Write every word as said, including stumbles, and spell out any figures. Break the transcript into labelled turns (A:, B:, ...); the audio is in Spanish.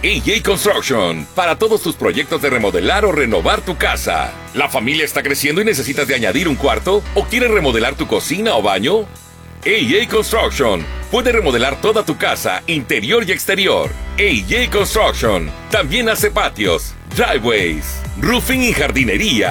A: A J Construction, para todos tus proyectos de remodelar o renovar tu casa. ¿La familia está creciendo y necesitas de añadir un cuarto? ¿O quieres remodelar tu cocina o baño? A J Construction puede remodelar toda tu casa, interior y exterior. A J Construction también hace patios, driveways, roofing y jardinería.